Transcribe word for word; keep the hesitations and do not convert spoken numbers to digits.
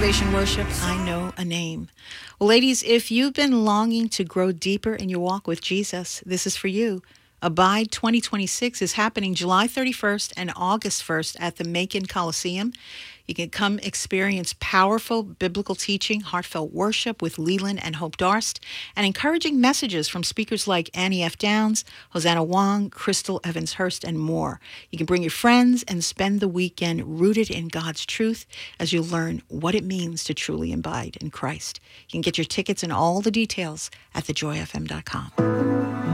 Salvation Worship, I Know a Name. Well, ladies, if you've been longing to grow deeper in your walk with Jesus, this is for you. Abide twenty twenty-six is happening July thirty-first and August first at the Macon Coliseum. You can come experience powerful biblical teaching, heartfelt worship with Leland and Hope Darst, and encouraging messages from speakers like Annie F. Downs, Hosanna Wong, Crystal Evans Hurst, and more. You can bring your friends and spend the weekend rooted in God's truth as you learn what it means to truly abide in Christ. You can get your tickets and all the details at the joy f m dot com.